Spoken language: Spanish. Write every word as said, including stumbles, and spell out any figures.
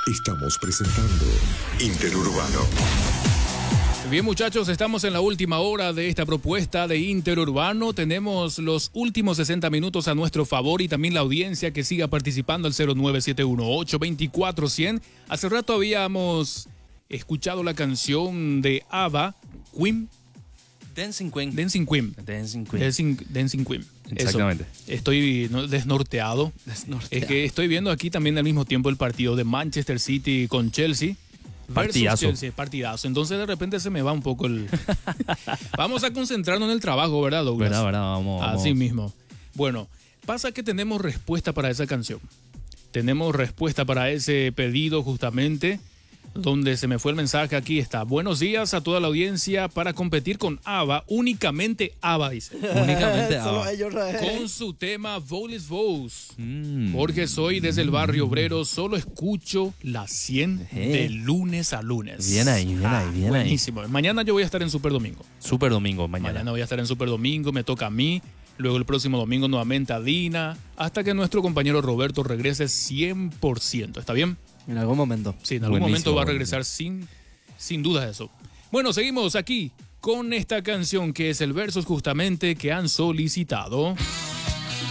Estamos presentando Interurbano. Bien, muchachos, estamos en la última hora de esta propuesta de Interurbano. Tenemos los últimos sesenta minutos a nuestro favor y también la audiencia que siga participando al cero nueve siete uno, ocho dos cuatro, cien. Hace rato habíamos escuchado la canción de ABBA, Queen. Dancing Queen. Dancing Queen. Dancing Queen. Dancing, Dancing Queen. Exactamente. Eso. Estoy no, desnorteado. Desnorteado. Es que estoy viendo aquí también al mismo tiempo el partido de Manchester City con Chelsea. Partidazo. Chelsea, partidazo. Entonces de repente se me va un poco el... Vamos a concentrarnos en el trabajo, ¿verdad, Douglas? Verdad, verdad, vamos, vamos. Así mismo. Bueno, pasa que tenemos respuesta para esa canción. Tenemos respuesta para ese pedido justamente, donde se me fue el mensaje, aquí está. Buenos días a toda la audiencia para competir con ABBA, únicamente ABBA, dice. Únicamente Solo ABBA. ellos, eh. Con su tema Voles Vos. Mm. Porque soy desde el barrio obrero, solo escucho la cien Eh. de lunes a lunes. Bien ahí, bien ahí, bien ahí. Buenísimo. Mañana yo voy a estar en Super Domingo. Super domingo mañana. Mañana voy a estar en Super Domingo, me toca a mí. Luego el próximo domingo nuevamente a Dina. Hasta que nuestro compañero Roberto regrese cien por ciento. ¿Está bien? En algún momento. Sí, en algún Buenísimo, momento va a regresar sin, sin duda eso. Bueno, seguimos aquí con esta canción que es el versus justamente que han solicitado.